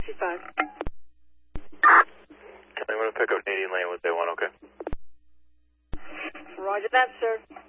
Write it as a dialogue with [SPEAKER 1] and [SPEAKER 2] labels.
[SPEAKER 1] 65.
[SPEAKER 2] I'm going to pick up Canadian Lane with day 1, okay?
[SPEAKER 1] Roger that, sir.